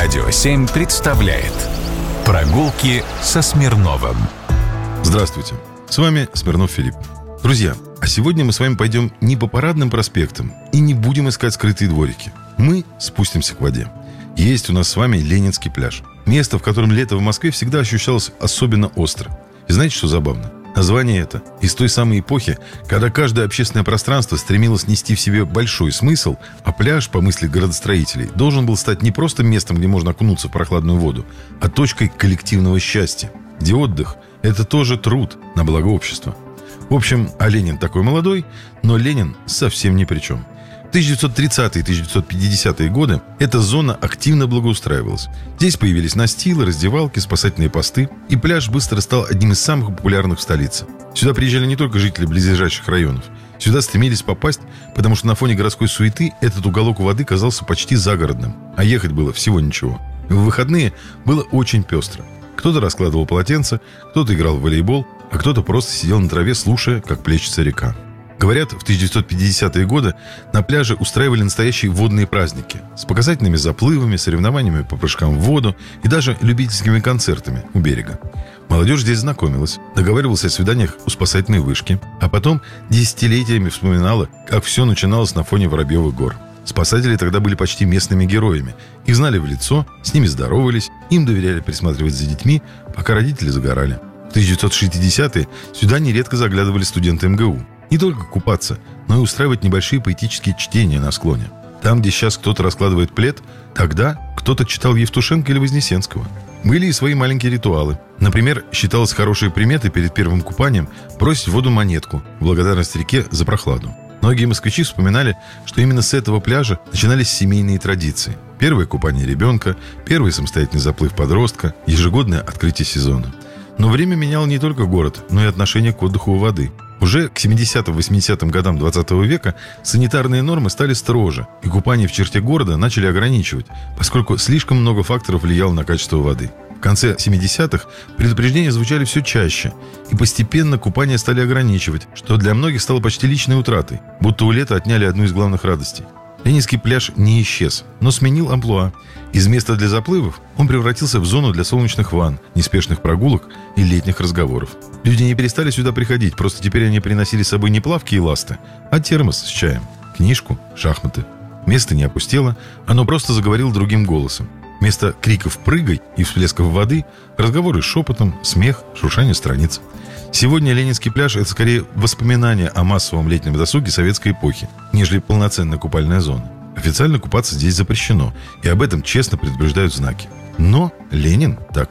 Радио 7 представляет «Прогулки со Смирновым». Здравствуйте, с вами Смирнов Филипп. Друзья, а сегодня мы с вами пойдем не по парадным проспектам и не будем искать скрытые дворики. Мы спустимся к воде. Есть у нас с вами Ленинский пляж. Место, в котором лето в Москве всегда ощущалось особенно остро. И знаете, что забавно? Название это из той самой эпохи, когда каждое общественное пространство стремилось нести в себе большой смысл, а пляж, по мысли градостроителей, должен был стать не просто местом, где можно окунуться в прохладную воду, а точкой коллективного счастья, где отдых – это тоже труд на благо общества. В общем, а Ленин такой молодой, но Ленин совсем ни при чем. В 1930-е и 1950-е годы эта зона активно благоустраивалась. Здесь появились настилы, раздевалки, спасательные посты, и пляж быстро стал одним из самых популярных в столице. Сюда приезжали не только жители близлежащих районов. Сюда стремились попасть, потому что на фоне городской суеты этот уголок у воды казался почти загородным, а ехать было всего ничего. В выходные было очень пестро. Кто-то раскладывал полотенца, кто-то играл в волейбол, а кто-то просто сидел на траве, слушая, как плещется река. Говорят, в 1950-е годы на пляже устраивали настоящие водные праздники с показательными заплывами, соревнованиями по прыжкам в воду и даже любительскими концертами у берега. Молодежь здесь знакомилась, договаривалась о свиданиях у спасательной вышки, а потом десятилетиями вспоминала, как все начиналось на фоне Воробьевых гор. Спасатели тогда были почти местными героями. Их знали в лицо, с ними здоровались, им доверяли присматривать за детьми, пока родители загорали. В 1960-е сюда нередко заглядывали студенты МГУ. Не только купаться, но и устраивать небольшие поэтические чтения на склоне. Там, где сейчас кто-то раскладывает плед, тогда кто-то читал Евтушенко или Вознесенского. Были и свои маленькие ритуалы. Например, считалось хорошей приметой перед первым купанием бросить в воду монетку в благодарность реке за прохладу. Многие москвичи вспоминали, что именно с этого пляжа начинались семейные традиции. Первое купание ребенка, первый самостоятельный заплыв подростка, ежегодное открытие сезона. Но время меняло не только город, но и отношение к отдыху у воды. Уже к 70-80-м годам 20 века санитарные нормы стали строже, и купание в черте города начали ограничивать, поскольку слишком много факторов влияло на качество воды. В конце 70-х предупреждения звучали все чаще, и постепенно купание стали ограничивать, что для многих стало почти личной утратой, будто у лета отняли одну из главных радостей. Ленинский пляж не исчез, но сменил амплуа. Из места для заплывов он превратился в зону для солнечных ванн, неспешных прогулок и летних разговоров. Люди не перестали сюда приходить, просто теперь они приносили с собой не плавки и ласты, а термос с чаем, книжку, шахматы. Место не опустело, оно просто заговорило другим голосом. Вместо криков «прыгай» и всплесков воды – разговоры шепотом, смех, шуршание страниц. Сегодня Ленинский пляж – это скорее воспоминание о массовом летнем досуге советской эпохи, нежели полноценная купальная зона. Официально купаться здесь запрещено, и об этом честно предупреждают знаки. Но Ленин так